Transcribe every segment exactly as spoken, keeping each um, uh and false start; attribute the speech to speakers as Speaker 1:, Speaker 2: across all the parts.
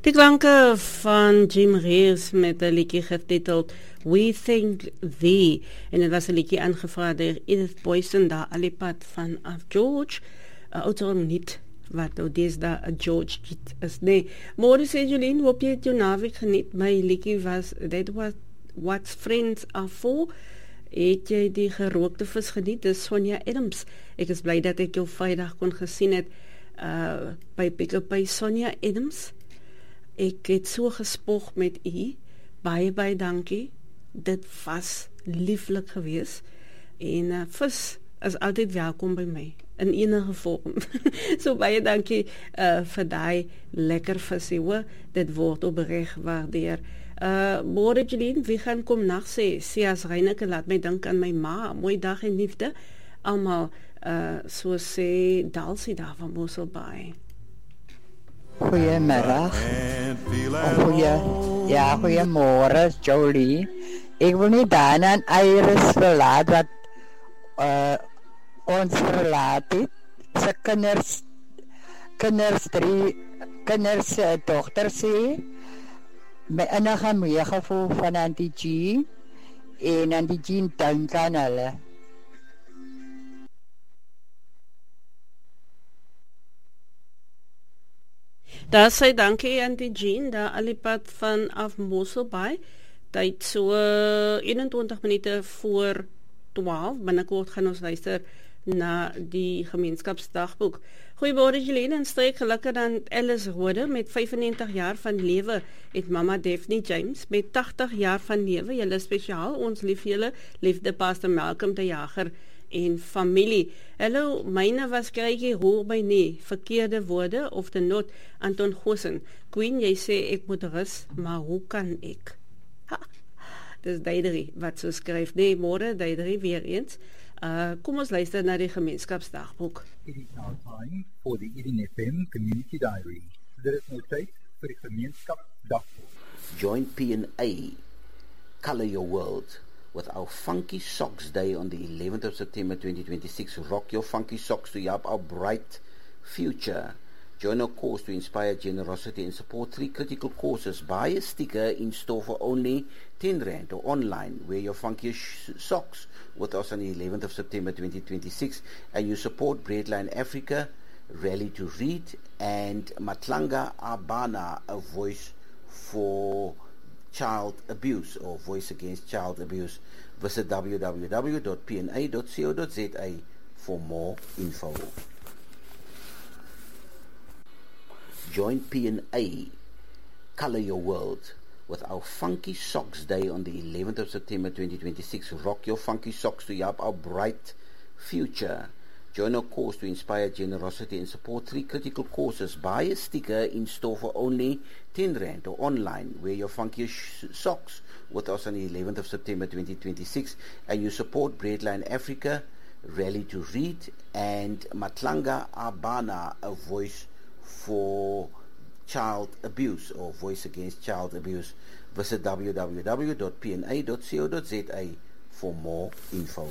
Speaker 1: Die klanke van Jim Reeves met 'n liedjie getiteld We Think Thee, en dit was 'n liedjie aangevra deur Edith Boysen daar alipad van af George, 'n ouer niet wat ou deesdae 'n George Kit is. Nee, môre sê Jolien, hoop jy het jou naweek geniet. My liedjie was That Was What Friends Are For. Het jy die gerookte vis geniet? Dis Sonja Adams. Ek is bly dat ek jou Vrydag kon gesien het uh, by Pick-up by Sonja Adams. Ek het so gespog met u. Baie, baie dankie. Dit was lieflik geweest. En uh, vis is altyd welkom by my, in enige vorm. So baie dankie uh, vir daai lekker visie, hoor. Dit word opreg waardeer. Uh, môre Jolien, wie gaan kom nag sê? Sê as Reineke, laat my dink aan my ma. Mooi dag en liefde. Almal, uh, so sê Dalsie daar van Mosselbaai.
Speaker 2: Goeiemiddag. Goeie, ja, goeiemôre Jolie. Ek wil nie dan aan Iris verlaat wat uh, ons verlaat het. Sy kinders, kinders drie, kinders uh, dochter sê. My innige meegevoel van Auntie G en Auntie G dink aan hulle.
Speaker 1: Daar sê dankie Auntie Jean, daar alipad van af Mosselbaai. Tyd so eenentwintig minute voor twaalf. Binnekort gaan ons luister na die gemeenskapsdagboek. Goeiemôre Jelene, en streek gelukkig aan Alice Rode met vyfennegentig jaar van lewe, het mama Daphne James met tagtig jaar van lewe. Julle spesiaal, ons lief julle, liefde Pastor Malcolm de Jager en familie. Hallo, myne was krygie hoor by nie, verkeerde woorde of de nood. Anton Goosen, Queen, jy sê ek moet rus, maar hoe kan ek? Ha, dis Deideri wat so skryf. Nee, môre Deideri weer eens. Uh, kom ons luister na die gemeenskapsdagboek.
Speaker 3: It is now time for the Eden F M Community Diary. Dit is nou tyd vir die gemeenskapsdagboek.
Speaker 4: Join P and A, Color Your World, with our Funky Socks Day on the eleventh of September twenty twenty-six. Rock your funky socks to help our bright future. Join our cause to inspire generosity and support three critical causes. Buy a sticker in store for only ten rand or online. Wear your funky sh- socks with us on the eleventh of September twenty twenty-six, and you support Breadline Africa, Rally to Read, and Matlanga Abana, a voice for child abuse or voice against child abuse. Visit w w w dot p n a dot co dot z a for more info. Join P and A, Color Your World, with our Funky Socks Day on the eleventh of September twenty twenty-six. Rock your funky socks to help our bright future. Join our cause to inspire generosity and support three critical causes. Buy a sticker in store for only ten rand or online. Wear your funky sh- socks with us on the eleventh of September twenty twenty-six, and you support Breadline Africa, Rally to Read, and Matlanga Abana, a voice for child abuse or voice against child abuse. Visit w w w dot p n a dot co dot z a for more info.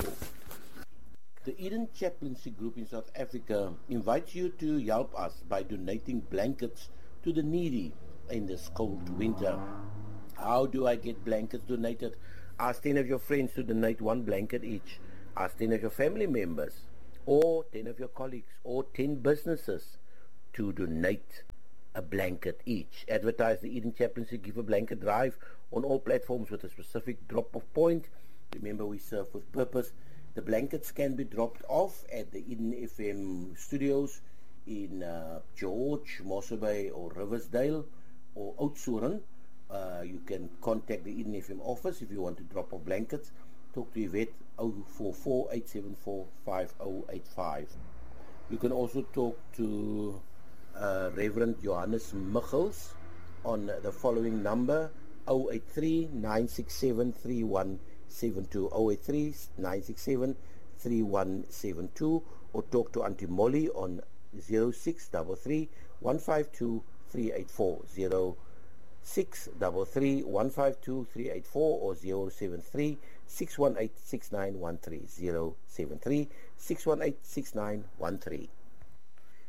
Speaker 4: The Eden Chaplaincy Group in South Africa invites you to help us by donating blankets to the needy in this cold winter. How do I get blankets donated? Ask ten of your friends to donate one blanket each. Ask ten of your family members, or ten of your colleagues, or ten businesses to donate a blanket each. Advertise the Eden Chaplaincy Give a Blanket drive on all platforms with a specific drop-off point. Remember, we serve with purpose. The blankets can be dropped off at the Eden F M studios in uh, George, Mossel Bay, or Riversdale, or Oudtshoorn. Uh, you can contact the Eden F M office if you want to drop off blankets. Talk to Yvette zero four four, eight seven four, five zero eight five. You can also talk to uh, Reverend Johannes Michels on the following number: zero eight three, nine six seven, three one seven two, zero eight three, nine six seven, three one seven two, or talk to Auntie Molly on zero six three three, one five two, three eight four, zero six three three, one five two, three eight four, or zero seven three, six one eight, six nine one three, zero seven three, six one eight, six nine one three.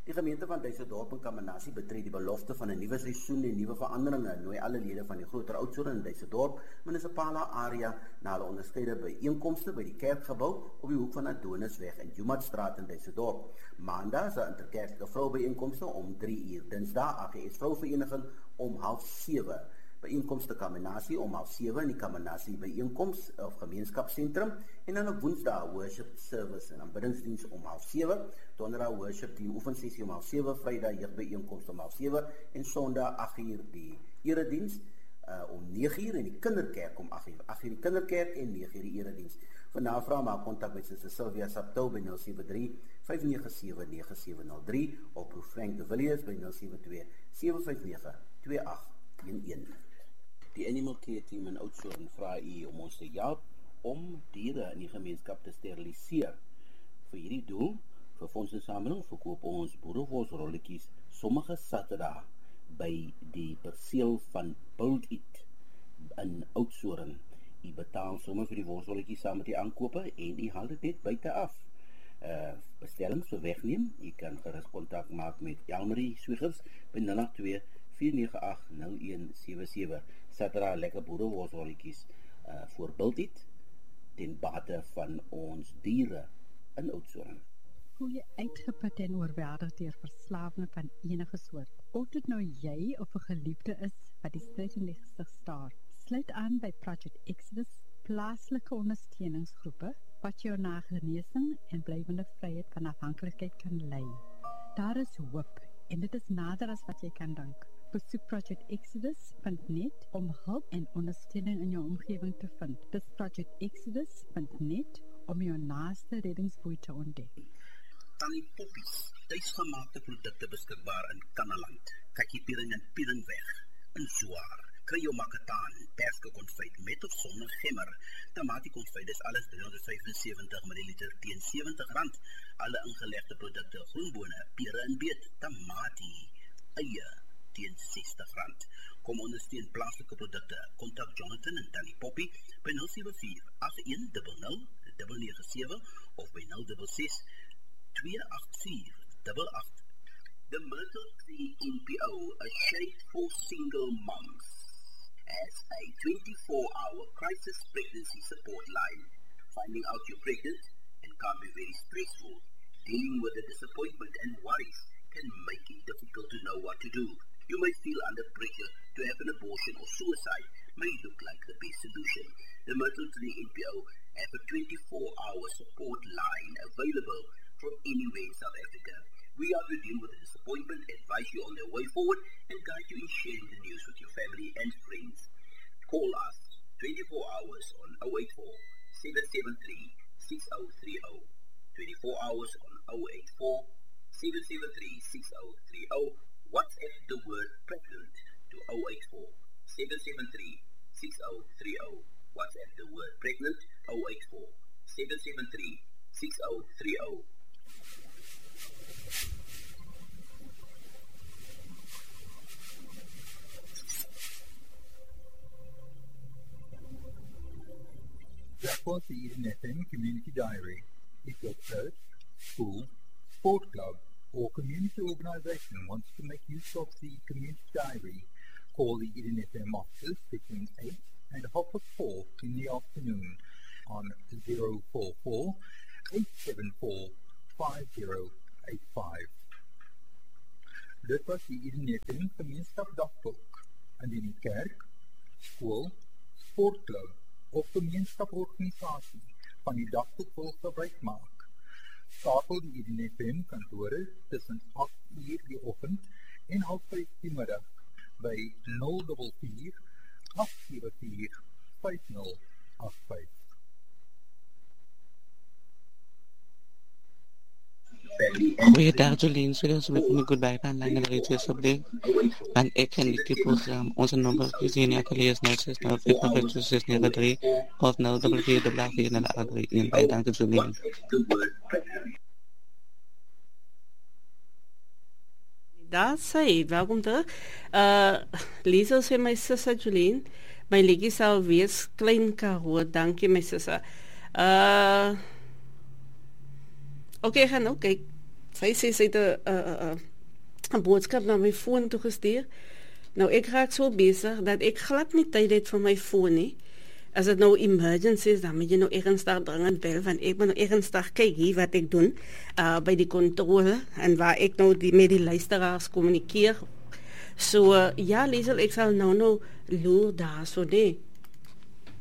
Speaker 4: Die gemeente van Duisendorp en Kamanasie betree die belofte van 'n nuwe seisoen en nuwe veranderinge en nooi alle lede van die groter Oudtshoorn en Duisendorp munisipale area na hulle onderskeide byeenkomste by die kerkgebou op die hoek van Adonisweg en Jumatstraat in Duisendorp. Maandag is 'n interkerklike vroubyeenkomste om drie uur. Dinsdag A G S Vrouvereniging om half sewe. Byeenkomste Kamanasie om half sewe in die Kamanasie byeenkoms of gemeenskapsentrum en dan op Woensdag worship service en aanbiddingsdiens om half sewe, Donderdag worship team oefensessie om half sewe, Vrydag jeugbyeenkoms om half sewe en Sondag agt uur die erediens uh, om nege uur en die kinderkerk om agt uur. agt uur die kinderkerk en nege uur die erediens. Vir navraag maak kontak met Suster Sylvia Saptou by nul sewe drie, vyf nege sewe, nege sewe nul drie of Prof Frank de Villiers by nul sewe twee, sewe vyf nege, twee agt een een. Die Animal Care Team in Oudtshoorn vra u om ons te help om diere in die gemeenskap te steriliseer. Vir hierdie doel, vir fondsinsameling, verkoop ons boerewolsrolletjies sommige Saterdag by die perseel van Build It in Oudtshoorn. U betaal sommer vir die wolsrolletjies saam met die aankope en u haal dit net buite af. Uh, bestellings vir wegneem, u kan gerus kontak maak met Elmarie Swigers by nul agt twee, vier nege agt, nul een sewe sewe. Saterdag lekker boerewolsrolletjies uh, voor Build It ten bate van ons diere in Oudtshoorn.
Speaker 5: Hoe jy uitgeput en oorweldig deur verslawing van enige soort. Of dit nou jy of 'n geliefde is wat die stryd in die gesig staar. Sluit aan by Project Exodus, plaaslike ondersteuningsgroepe wat jou na genesing en blywende vryheid van afhanklikheid kan lei. Daar is hoop en dit is nader as wat jy kan dink. Besoek project exodus punt net om hulp en ondersteuning in jou omgewing te vind. Dis project exodus punt net om jou naaste reddingsboei te ontdek.
Speaker 4: Tannie Poppies, tuisgemaakte produkte beskikbaar in Kannaland, kakiepiering en pieringweg, in Zwaar. Kry jou makataan, perske konfyt met of sonder gemmer. Tamatie konfyt is alles driehonderd vyfensewentig milliliter teen sewentig rand. Alle ingelegde produkte, groenbone, pere en beet, tamatie, eie teen sestig rand. Kom ondersteun plaaslike produkte. Kontak Jonathan en Tannie Poppy by nul sewe vier, agt een nul nul, nege nege sewe of by nul ses ses, twee agt vier, agt agt. The Myrtle Tree N P O, a shade for single moms, as a twenty-four hour crisis pregnancy support line. Finding out you're pregnant and can be very stressful. Dealing with the disappointment and worries can make it difficult to know what to do. You may feel under pressure to have an abortion or suicide may look like the best solution. The Myrtle Tree N P O have a twenty-four hour support line available from anywhere in South Africa. We are to deal with the disappointment, advise you on the way forward, and guide you in sharing the news with your family and friends. Call us twenty-four hours on zero eight four, seven seven three, six zero three zero. twenty-four hours on zero eight four, seven seven three, six zero three zero. WhatsApp the word pregnant to zero eight four, seven seven three, six zero three zero. WhatsApp the word pregnant zero eight four, seven seven three, six zero three zero.
Speaker 3: That was the Eden F M Community Diary. If your church, school, sport club, or community organization wants to make use of the Community Diary, call the Eden F M offices between eight and half past four in the afternoon on zero four four, eight seven four, five zero eight five. Dit was die Eden F M Gemeenskap Dagboek indien die kerk, skool, sportklub of gemeenskaporganisasie van die dagboek wil gebruik maak. Skakel die Eden F M kantore tussen agt uur die oggend en half vyf die middag by nul vier vier, agt sewe vier, vyf nul agt vyf.
Speaker 6: Goeiedag Jolien, so ons met my goodbye van lijn en radio asseblief. Want ek en die program, onze nummer is in atelier is nul ses nul vyf nul vyf ses nege drie of nul vier vier vier nul agt drie een. Baie dankie Jolien.
Speaker 1: Daar sê, welkom terug. Uh, Liesel sê my sissa Jolien, my liedjie sal wees Klein Karoo, dankie my sissa. Uh, Oké, okay, gaan nou kyk. sy sê sy het 'n 'n 'n boodskap na my foon toe gestuur. Nou ek raak so besig dat ek glad nie tyd het vir my foon nie. As dit nou emergency is, dan moet jy nou ernstig dringend bel, want ek moet nou ernstig kyk hier wat ek doen uh, by die kontrole en waar ek nou die, met die luisteraars kommunikeer. So uh, ja, Liesel, ek sal nou nou loer daar so nee.